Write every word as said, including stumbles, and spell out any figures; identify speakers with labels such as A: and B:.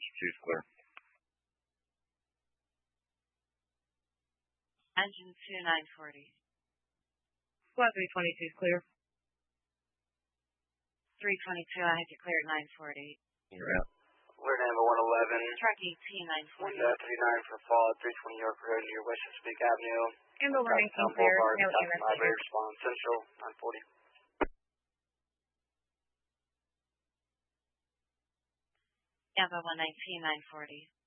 A: two is clear.
B: Engine two nine forty.
C: Squad three twenty-two is clear.
B: three twenty-two, I have you cleared nine forty.
A: You're out.
D: We're number one eleven.
B: Truck eighteen nine forty.
D: Window thirty-nine for fall, three twenty York Road near West Chesapeake Avenue.
C: Amber one nineteen clear. No E M S needed.
D: Response Central, nine forty.
B: Amber one nineteen nine forty.